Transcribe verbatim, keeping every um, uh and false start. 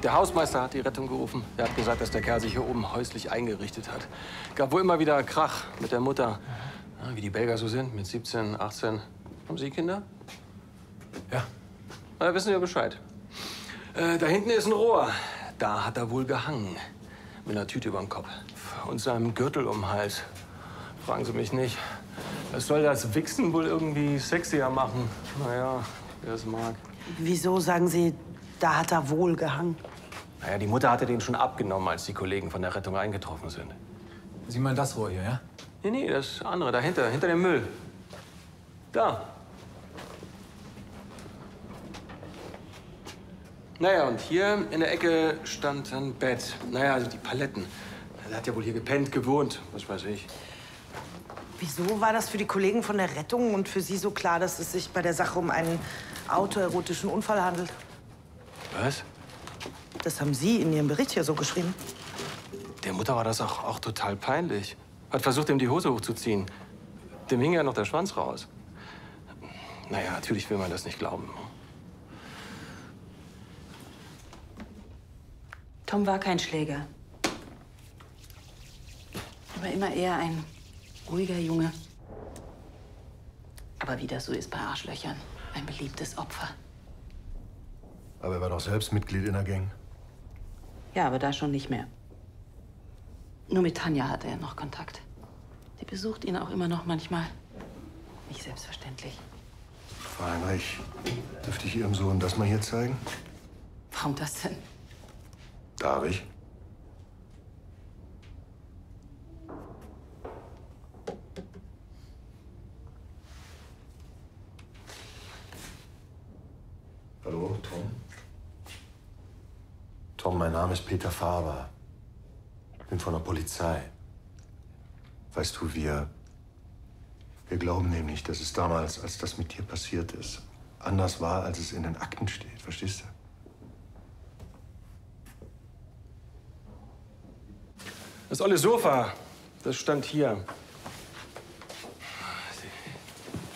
Der Hausmeister hat die Rettung gerufen. Er hat gesagt, dass der Kerl sich hier oben häuslich eingerichtet hat. Gab wohl immer wieder Krach mit der Mutter. Ja, wie die Belgier so sind, mit siebzehn, achtzehn. Haben Sie Kinder? Ja. Na, wissen wir Bescheid. Äh, da hinten ist ein Rohr. Da hat er wohl gehangen. Mit einer Tüte über dem Kopf. Und seinem Gürtel um den Hals. Fragen Sie mich nicht. Es soll das Wichsen wohl irgendwie sexier machen. Naja, wer es mag. Wieso sagen Sie, da hat er wohl gehangen? Naja, die Mutter hatte den schon abgenommen, als die Kollegen von der Rettung eingetroffen sind. Sie meinen das Rohr hier, ja? Nee, nee, das andere, dahinter, hinter dem Müll. Da. Naja, und hier in der Ecke stand ein Bett. Naja, also die Paletten. Er hat ja wohl hier gepennt, gewohnt, was weiß ich. Wieso war das für die Kollegen von der Rettung und für Sie so klar, dass es sich bei der Sache um einen autoerotischen Unfall handelt? Was? Das haben Sie in Ihrem Bericht hier so geschrieben. Der Mutter war das auch, auch total peinlich. Hat versucht, ihm die Hose hochzuziehen. Dem hing ja noch der Schwanz raus. Naja, natürlich will man das nicht glauben. Tom war kein Schläger. Er war immer eher ein ruhiger Junge. Aber wie das so ist bei Arschlöchern, ein beliebtes Opfer. Aber er war doch selbst Mitglied in der Gang. Ja, aber da schon nicht mehr. Nur mit Tanja hatte er noch Kontakt. Die besucht ihn auch immer noch manchmal. Nicht selbstverständlich. Frau Heinrich, dürfte ich Ihrem Sohn das mal hier zeigen? Warum das denn? Darf ich? Hallo, Tom? Tom, mein Name ist Peter Faber. Ich bin von der Polizei. Weißt du, wir... Wir glauben nämlich, dass es damals, als das mit dir passiert ist, anders war, als es in den Akten steht. Verstehst du? Das olle Sofa, das stand hier.